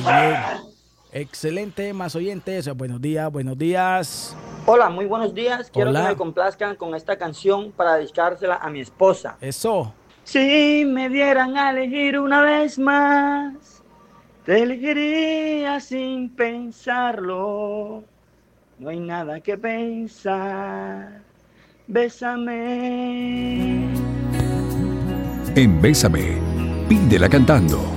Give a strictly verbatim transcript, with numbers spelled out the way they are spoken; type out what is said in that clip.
bien. Excelente, más oyentes. Buenos días, buenos días. Hola, muy buenos días. Quiero Hola. que me complazcan con esta canción para dedicársela a mi esposa. Eso. Si me dieran a elegir una vez más, te elegiría sin pensarlo. No hay nada que pensar. Bésame. En Bésame, pídela cantando.